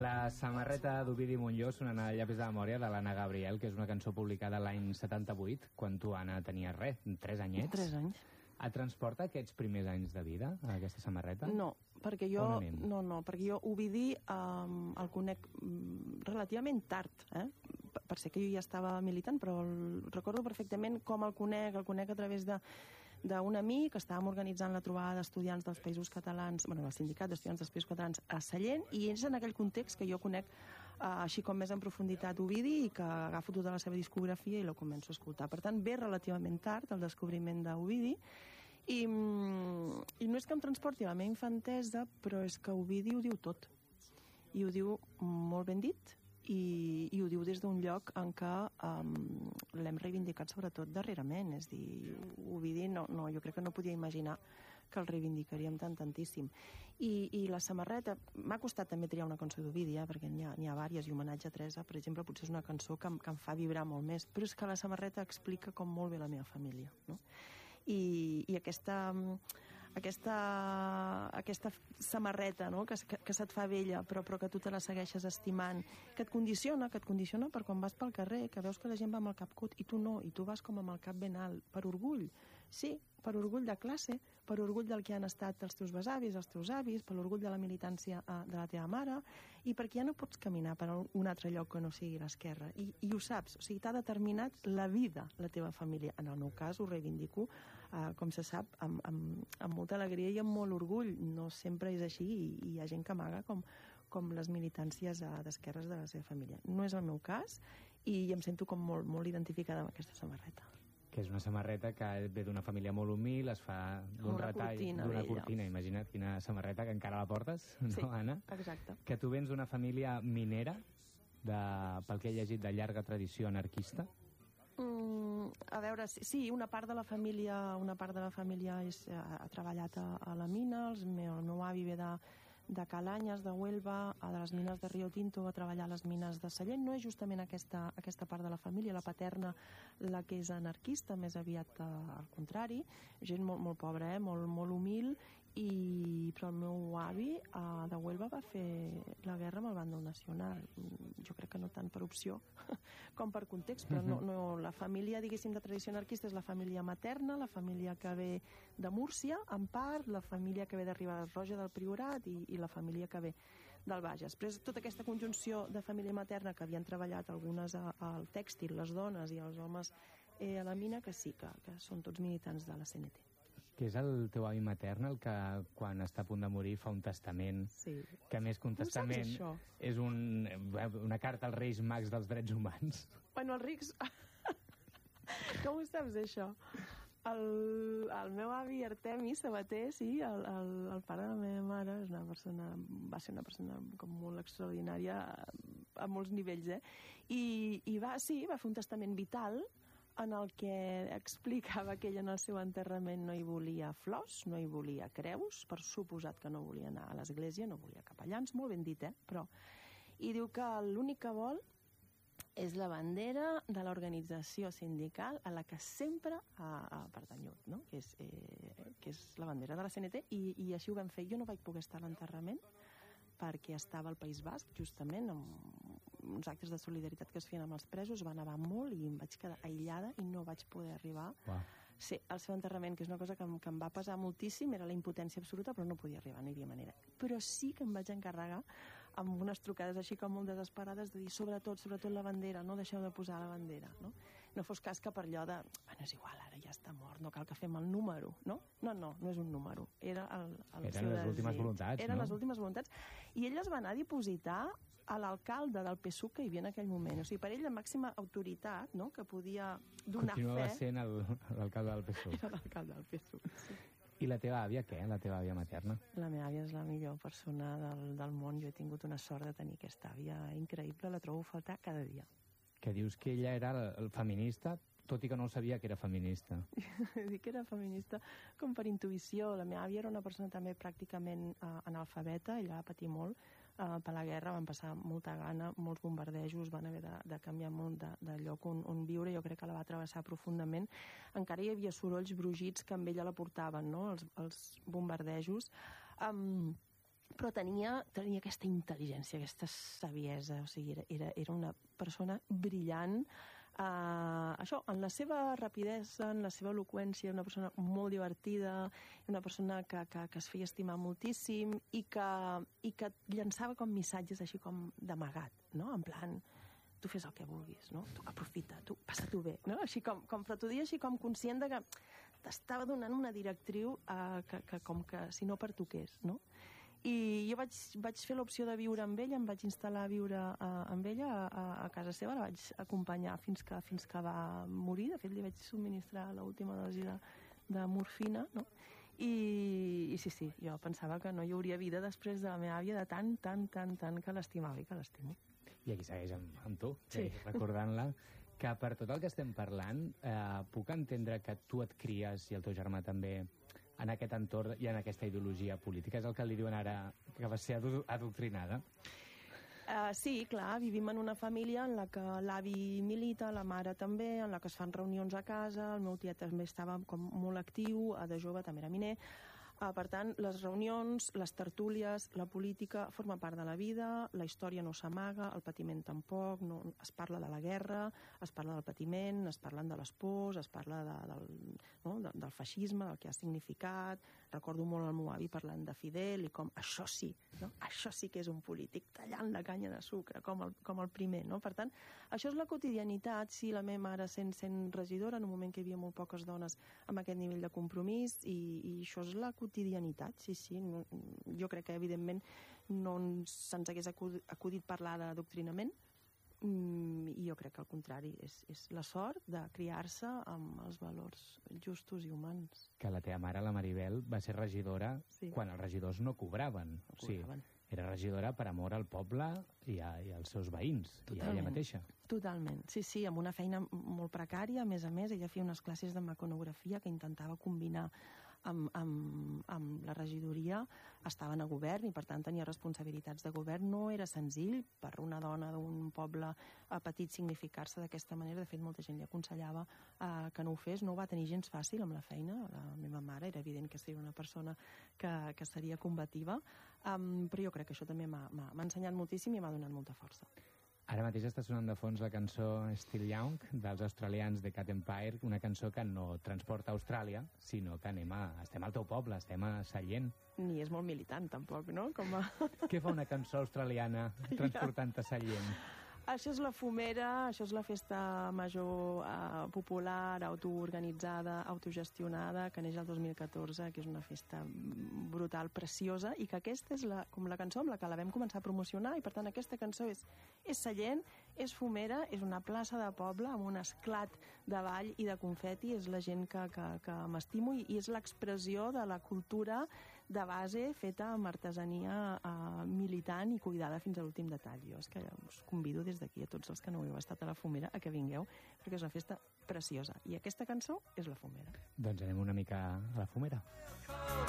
La samarreta d'Ovidi Montllor sonant a llapis de memòria de l'Anna Gabriel, que és una cançó publicada l'any 78, quan tu, Anna, tenies 3 anyets. 3 anys. Et transporta aquests primers anys de vida, aquesta samarreta? No, perquè jo... No, perquè jo Ovidi el conec relativament tard, per ser que jo ja estava militant, però recordo perfectament com el conec a través d'un amic. Estàvem organitzant la trobada d'estudiants dels Països Catalans, bueno, el sindicat d'estudiants dels Països Catalans a Sallent, i és en aquell context que jo conec així com més en profunditat Ovidi i que agafo tota la seva discografia i la començo a escoltar. Per tant, ve relativament tard el descobriment d'Ovidi i no és que em transporti a la meva infantesa, però és que Ovidi ho diu tot. I ho diu molt ben dit, i ho diu des d'un lloc en què l'hem reivindicat sobretot darrerament. És dir, Ovidi jo crec que no podia imaginar que el reivindicaríem tantíssim. I la samarreta, m'ha costat també triar una cançó d'Ovidi, perquè n'hi ha diverses, i Homenatge a Teresa, per exemple, potser és una cançó que em fa vibrar molt més, però és que la samarreta explica com molt bé la meva família, no? I aquesta samarreta, no? que se't fa vella però que tu te la segueixes estimant, que et condiciona per quan vas pel carrer, que veus que la gent va amb el cap cut i tu no, i tu vas com amb el cap ben alt, per orgull, sí, per orgull de classe, per orgull del que han estat els teus besavis, els teus avis, per l'orgull de la militància de la teva mare, i perquè ja no pots caminar per un altre lloc que no sigui l'esquerra, i ho saps, o sigui, t'ha determinat la vida, la teva família. En el meu cas ho reivindico, com se sap, amb molta alegria i amb molt orgull. No sempre és així, i hi ha gent que amaga com les militàncies d'esquerres de la seva família. No és el meu cas, i em sento com molt identificada amb aquesta samarreta. Que és una samarreta que ve d'una família molt humil, es fa d'un retall, d'una cortina. Imagina't quina samarreta, que encara la portes, no, Anna? Exacte. Que tu vens d'una família minera, pel que he llegit, de llarga tradició anarquista? A veure, sí, una part de la família ha treballat a la mina. El meu avi ve de Calanyes, de Huelva, de les mines de Rio Tinto, va treballar a les mines de Sallent. No és justament aquesta part de la família, la paterna, la que és anarquista, més aviat al contrari. Gent molt pobra, molt humil, però el meu avi de Huelva va fer la guerra amb el bàndol nacional. Jo crec que no tant per opció com per context, però no, la família, diguéssim, de tradició anarquista és la família materna, la família que ve de Múrcia, en part, la família que ve de Riba-roja del Priorat i la família que ve del Bages. Però és tota aquesta conjunció de família materna que havien treballat algunes al tèxtil, les dones i els homes a la mina, que sí, que són tots militants de la CNT. Que és el teu avi matern el que, quan està a punt de morir, fa un testament, que més que un testament és una carta als Reis Mags dels drets humans. Bueno, els rics... Com ho saps, això? El meu avi Artemi Sabater, sí, el pare de la meva mare, va ser una persona com molt extraordinària a molts nivells, i va fer un testament vital en el que explicava que ell en el seu enterrament no hi volia flors, no hi volia creus, per suposat que no volia anar a l'església, no volia capellans, molt ben dit, però... I diu que l'únic que vol és la bandera de l'organització sindical a la que sempre ha pertanyut, no? que és la bandera de la CNT, i així ho vam fer. Jo no vaig poder estar a l'enterrament perquè estava al País Basc, justament, amb uns actes de solidaritat que es feien amb els presos, va nevar molt i em vaig quedar aïllada i no vaig poder arribar. Sí, al seu enterrament, que és una cosa que em va pesar moltíssim, era la impotència absoluta, però no podia arribar, no hi havia manera. Però sí que em vaig encarregar, amb unes trucades així com molt desesperades, de dir sobretot la bandera, no deixeu de posar la bandera, no? No fos cas que per allò de, bueno, és igual, ara ja està mort, no cal que fem el número, no? No és un número, era el seu les últimes voluntats, Eren les últimes voluntats, i ell les va anar a dipositar a l'alcalde del PSUV que hi havia en aquell moment. O sigui, per ell la màxima autoritat, no?, que podia donar fe... Continuava sent l'alcalde del PSUV. Era l'alcalde del PSUV, sí. I la teva àvia, què? La teva àvia materna? La meva àvia és la millor persona del món. Jo he tingut una sort de tenir aquesta àvia increïble. La trobo a faltar cada dia. Que dius que ella era el feminista, tot i que no sabia que era feminista. Dic que era feminista com per intuïció. La meva àvia era una persona també pràcticament analfabeta. Ella va patir molt per la guerra, van passar molta gana, molts bombardejos, van haver de canviar molt de lloc on viure. Jo crec que la va travessar profundament. Encara hi havia sorolls brugits que amb ella la portaven, no?, els bombardejos. però tenia aquesta intel·ligència, aquesta saviesa, o sigui, era una persona brillant, això, en la seva rapidesa, en la seva eloqüència, una persona molt divertida, una persona que es feia estimar moltíssim i que llançava com missatges així com d'amagat, no? En plan, tu fes el que vulguis, no? Tu aprofita, tu passa-t'ho bé, no? Així com, però t'ho dia així com conscient de que t'estava donant una directriu que com que si no pertoqués, no? I jo vaig fer l'opció de viure amb ella, em vaig instal·lar a viure amb ella a casa seva, la vaig acompanyar fins que va morir. De fet, li vaig subministrar l'última dosi de morfina, no? I sí, jo pensava que no hi hauria vida després de la meva àvia, de tant que l'estimava i que l'estimo. I aquí segueix amb tu, sí. Recordant-la, que per tot el que estem parlant, puc entendre que tu et cries, i el teu germà també, en aquest entorn i en aquesta ideologia política. És el que li diuen ara, que va ser adoctrinada? Sí, clar, vivim en una família en la que l'avi milita, la mare també, en la que es fan reunions a casa, el meu tiet també estava com molt actiu, de jove també era miner. Per tant, les reunions, les tertúlies, la política forma part de la vida, la història no s'amaga, el patiment tampoc, no, es parla de la guerra, es parla del patiment, es parlen de les pors, es parla del feixisme, del que ha significat. Recordo molt el meu avi parlant de Fidel i com això sí, no? Això sí que és un polític, tallant la canya de sucre, com el primer, no? Per tant, això és la quotidianitat. Sí, la meva mare sent regidora, en un moment que hi havia molt poques dones amb aquest nivell de compromís, i això és la quotidianitat, sí. No, jo crec que, evidentment, no se'ns hagués acudit parlar d'adoctrinament, i jo crec que al contrari, és la sort de criar-se amb els valors justos i humans. Que la teva mare, la Maribel, va ser regidora quan els regidors no cobraven. O sigui, era regidora per amor al poble i als seus veïns, i a ella mateixa. Totalment, sí, amb una feina molt precària. A més, ella feia unes classes de mecanografia que intentava combinar amb la regidoria. Estaven a govern i per tant tenia responsabilitats de govern. No era senzill per una dona d'un poble petit significar-se d'aquesta manera. De fet, molta gent li aconsellava que no ho fes. No ho va tenir gens fàcil amb la feina. La meva mare era evident que seria una persona que seria combativa, però jo crec que això també m'ha ensenyat moltíssim i m'ha donat molta força. Ara mateix està sonant de fons la cançó Still Young dels australians de Cat Empire, una cançó que no transporta a Austràlia, sinó que estem al teu poble, estem a Sallent. Ni és molt militant, tampoc, no? Què fa una cançó australiana transportant a Sallent? Això és la Fumera, això és la festa major popular, autoorganitzada, autogestionada, que neix el 2014, que és una festa brutal, preciosa, i que aquesta és com la cançó amb la que la vam començar a promocionar, i per tant aquesta cançó és Sallent, és Fumera, és una plaça de poble amb un esclat de ball i de confeti, és la gent que m'estimo i és l'expressió de la cultura de base feta amb artesania militant i cuidada fins a l'últim detall. Jo és que us convido des d'aquí a tots els que no heu estat a la Fumera a que vingueu, perquè és una festa preciosa. I aquesta cançó és la Fumera. Doncs anem una mica a la Fumera.